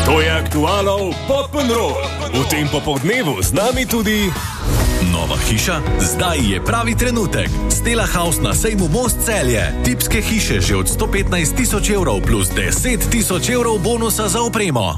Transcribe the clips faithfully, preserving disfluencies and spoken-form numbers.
To je Aktualov Pop'n'Roll. V tem popoldnevu z nami tudi... Nova hiša? Zdaj je pravi trenutek. Stella House na sejmu Most Celje. Tipske hiše že od sto petnajst tisoč evrov plus deset tisoč evrov bonusa za opremo.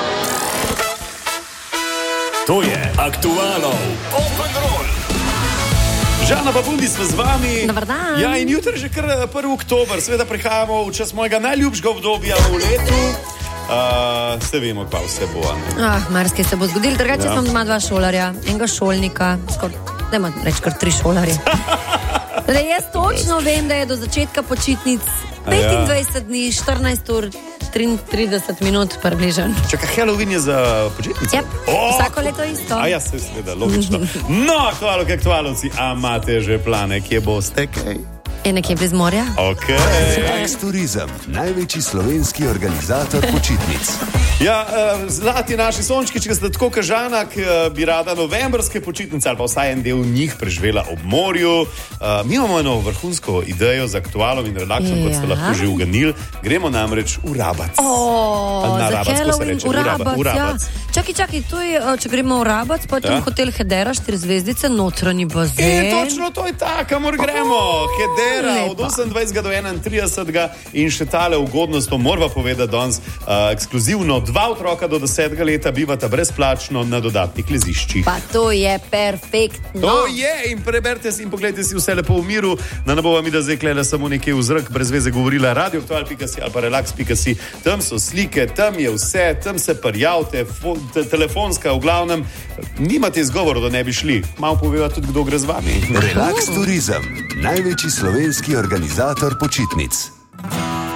To je Aktualov Pop'n'Roll. Žana Babundi smo z vami. Dobar dan. Ja, in jutri že kar prvi oktober. Seveda prihajamo v čas mojega najljubšega obdobja v letu. Uh, se vemo, pa vse bo. Ah, marsikaj se bo zgodilo. Drugače Ja. sem doma dva šolarja, enega šolnika, skoraj, da ima reč kar tri šolarje. Da jaz točno vem, da je do začetka počitnic petindvajset dni, štirinajst ur, triintrideset minut približno. Čakaj, Halloween je za počitnice? Yep. Vsako leto isto. A ja, se seveda, logično. No, aktualno, aktualci, a imate že plane, kje boste kaj? Je nekje bliz morja? Ok. Relax Turizem, največji slovenski organizator počitnic. Ja, uh, zlati naši sončki, če ste tako kažanak, uh, bi rada novembrske počitnice ali pa vsaj en del njih preživela ob morju. Uh, mi imamo eno vrhunsko idejo z aktualom in relaksom, ja. Kot ste lahko že uganili. Gremo namreč v Rabac. O, Na za Rabac, ko se Halloween reče, v v Rabac, Rabac, v ja. Rabac. Čakaj, čakaj, tu je, če gremo v Rabac, potem Ja. hotel Hedera, štiri zvezdice, notranji bazen. In točno to je ta, kamor gremo. Hedera od lepa. osemindvajsetega do enaintridesetega in še tale ugodnost, to morava povedati danes, uh, ekskluzivno dva otroka do desetega leta bivata brezplačno na dodatnih leziščih. Pa to je perfektno. To je, in preberite si in pogledajte si vse lepo v miru, da ne bova mi da zdaj klele samo nekaj v zrak, brez veze govorila radioaktual pika si ali pa relax pika si. Tam so slike, tam je vse, tam se prijavite, fo- te- telefonska, v glavnem, nimate izgovorov, da ne bi šli. Malo poveva tudi, kdo gre z vami. Relax Turizem, največji slovenski organizator počitnic.